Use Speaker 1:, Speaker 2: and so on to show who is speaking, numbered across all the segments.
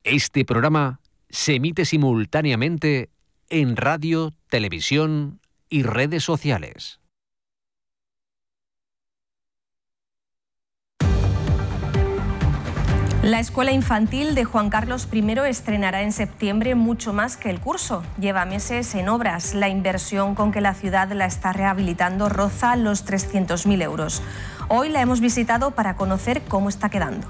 Speaker 1: Este programa se emite simultáneamente en radio, televisión y redes sociales.
Speaker 2: La escuela infantil de Juan Carlos I estrenará en septiembre mucho más que el curso. Lleva meses en obras. La inversión con que la ciudad la está rehabilitando roza los 300.000 euros. Hoy la hemos visitado para conocer cómo está quedando.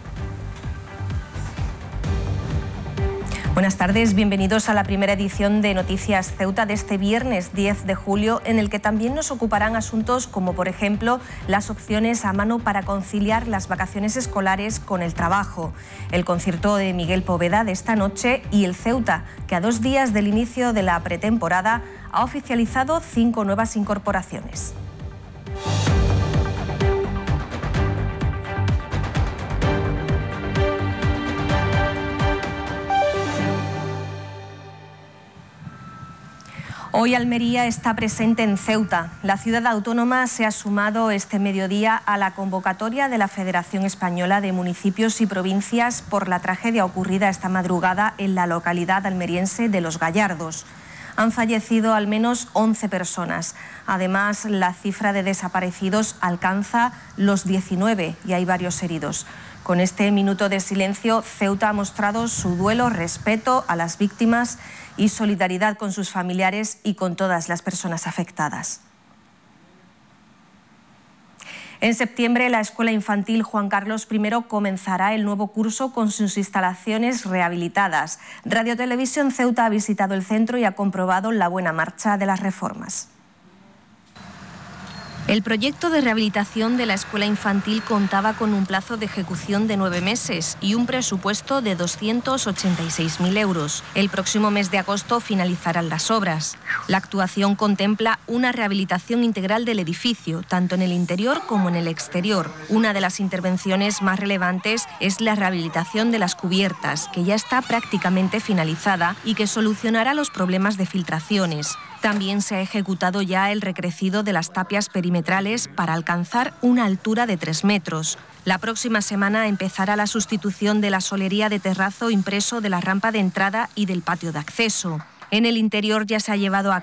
Speaker 2: Buenas tardes, bienvenidos a la primera edición de Noticias Ceuta de este viernes 10 de julio, en el que también nos ocuparán asuntos como, por ejemplo, las opciones a mano para conciliar las vacaciones escolares con el trabajo, el concierto de Miguel Poveda de esta noche y el Ceuta, que a 2 días del inicio de la pretemporada ha oficializado 5 nuevas incorporaciones. Hoy Almería está presente en Ceuta. La ciudad autónoma se ha sumado este mediodía a la convocatoria de la Federación Española de Municipios y Provincias por la tragedia ocurrida esta madrugada en la localidad almeriense de Los Gallardos. Han fallecido al menos 11 personas. Además, la cifra de desaparecidos alcanza los 19 y hay varios heridos. Con este minuto de silencio, Ceuta ha mostrado su duelo, respeto a las víctimas y solidaridad con sus familiares y con todas las personas afectadas. En septiembre, la Escuela Infantil Juan Carlos I comenzará el nuevo curso con sus instalaciones rehabilitadas. Radio Televisión Ceuta ha visitado el centro y ha comprobado la buena marcha de las reformas. El proyecto de rehabilitación de la escuela infantil contaba con un plazo de ejecución de 9 meses y un presupuesto de 286.000 euros. El próximo mes de agosto finalizarán las obras. La actuación contempla una rehabilitación integral del edificio, tanto en el interior como en el exterior. Una de las intervenciones más relevantes es la rehabilitación de las cubiertas, que ya está prácticamente finalizada y que solucionará los problemas de filtraciones. También se ha ejecutado ya el recrecido de las tapias perimetrales para alcanzar una altura de 3 metros. La próxima semana empezará la sustitución de la solería de terrazo impreso de la rampa de entrada y del patio de acceso. En el interior ya se ha llevado a